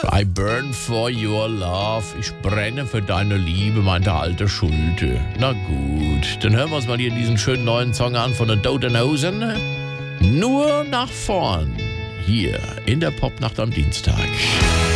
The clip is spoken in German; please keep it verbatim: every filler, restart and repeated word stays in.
I burn for your love. Ich brenne für deine Liebe, meinte alte Schulte. Na gut, dann hören wir uns mal hier diesen schönen neuen Song an von den Toten Hosen. Nur nach vorn. Hier in der Popnacht am Dienstag.